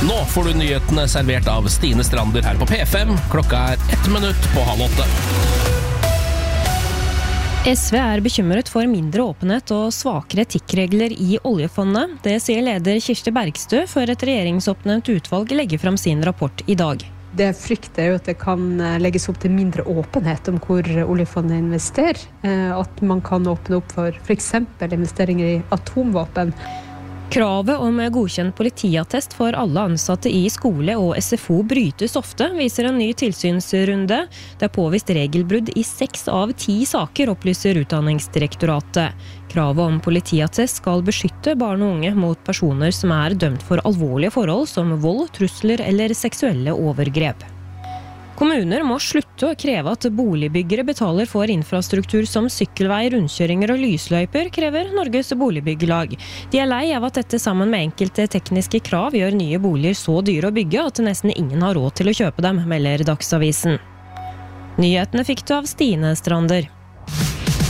Nå får du nyhetene servert av Stine Strander her på P5. Klokka 1 minutt på 7:30. SV bekymret for mindre åpenhet og svakere etikkregler i oljefondet. Det sier leder Kirsti Bergstø før et regjeringsoppnevnt utvalg legger frem sin rapport i dag. Det frykter at det kan legges opp til mindre åpenhet om hvor oljefondet investerer. At man kan åpne opp for eksempel investeringer i atomvåpen. Kravet om godkjent politiattest for alle ansatte i skole og SFO brytes ofte, viser en ny tilsynsrunde. Det påvist regelbrudd i 6 av 10 saker, opplyser Utdanningsdirektoratet. Kravet om politiattest skal beskytte barn og unge mot personer som dømt for alvorlige forhold som vold, trusler eller seksuelle overgrep. Kommuner må slutte å kreve at boligbyggere betaler for infrastruktur som sykkelvei, rundkjøringer og lysløyper, krever Norges Boligbygglag. De lei av at dette sammen med enkelte tekniske krav gjør nye boliger så dyre å bygge at nesten ingen har råd til å kjøpe dem, melder Dagsavisen. Nyhetene fikk du av Stine Strander.